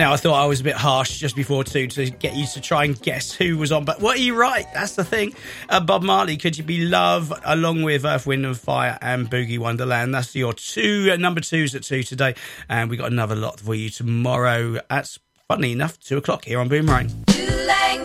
Now, I thought I was a bit harsh just before 2 to get you to try and guess who was on, but were you right? That's the thing. Bob Marley, Could You Be Love, along with Earth, Wind and Fire and Boogie Wonderland. That's your number 2s at 2 today. And we got another lot for you tomorrow at, funny enough, 2 o'clock here on Boomerang.